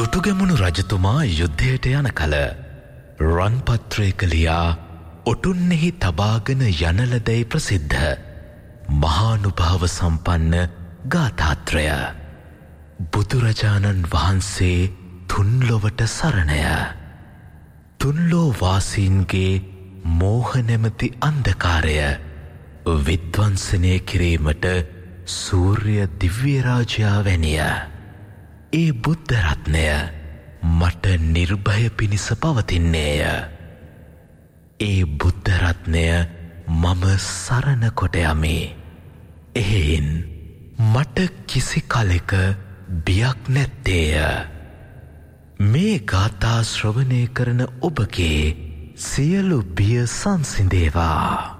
දුටුගැමුණු රජතුමා යුද්ධයට යන කල රන්පත්‍රයක ලියා ඔටුන්නෙහි තබාගෙන යනලදැයි ප්‍රසිද්ධ මහානුභාව සම්පන්න ගාථාත්‍රය බුදුරජාණන් වහන්සේ තුන්ලොවට සරණය තුන්ලෝ වාසීන්ගේ මෝහ නැමැති අන්ධකාරය විද්වංසනය කිරීමට සූර්ය දිව්‍යරාජයා වැනිය ඒ බුද්ධ රත්නය මට නිර්භය පිණිස පවතින්නේය ඒ බුද්ධ රත්නය මම සරණ කොට යමි එහෙයින් මට කිසි කලෙක බියක් නැත්තේය මේ ගාථා ශ්‍රවණය කරන ඔබගේ සියලු බිය සංසිඳේවා